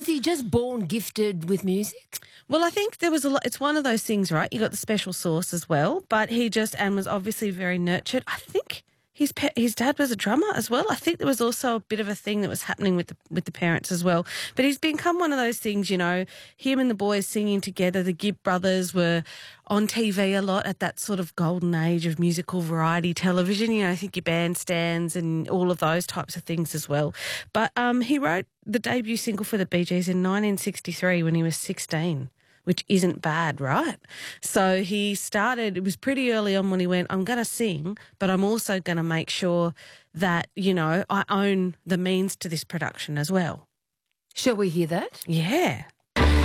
he just born gifted with music? Well, I think there was a lot. It's one of those things, right? You got the special sauce as well, but he just and was obviously very nurtured. I think his dad was a drummer as well. I think there was also a bit of a thing that was happening with the parents as well. But he's become one of those things, you know, him and the boys singing together. The Gibb brothers were on TV a lot at that sort of golden age of musical variety television. You know, I think your bandstands and all of those types of things as well. But he wrote the debut single for the Bee Gees in 1963 when he was 16. Which isn't bad, right? So he started, it was pretty early on when he went, I'm going to sing, but I'm also going to make sure that, you know, I own the means to this production as well. Shall we hear that? Yeah.